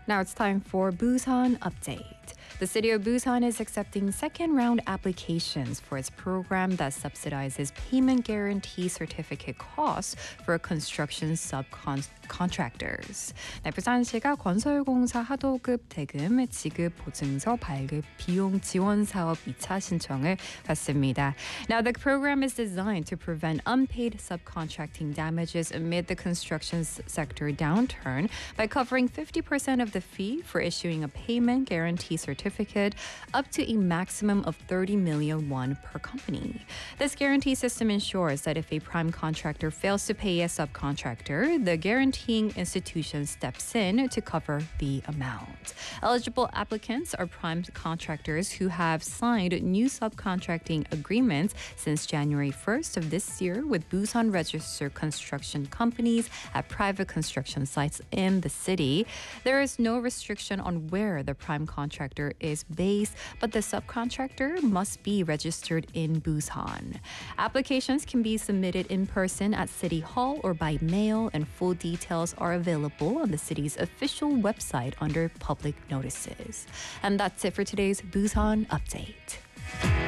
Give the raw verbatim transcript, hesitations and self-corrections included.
Now it's time for Busan Update. The city of Busan is accepting second-round applications for its program that subsidizes payment guarantee certificate costs for construction subcontractors. 네, 부산시가 건설공사 하도급 대금 지급 보증서 발급 비용 지원 사업 이 차 신청을 받습니다. Now, the program is designed to prevent unpaid subcontracting damages amid the construction sector downturn by covering fifty percent of the fee for issuing a payment guarantee certificate up to a maximum of thirty million won per company. This guarantee system ensures that if a prime contractor fails to pay a subcontractor, the guaranteeing institution steps in to cover the amount. Eligible applicants are prime contractors who have signed new subcontracting agreements since January first of this year with Busan registered construction companies at private construction sites in the city. There is no restriction on where the prime contractor is based, but the subcontractor must be registered in Busan. Applications can be submitted in person at City Hall or by mail, and full details are available on the city's official website under public notices. And that's it for today's Busan Update.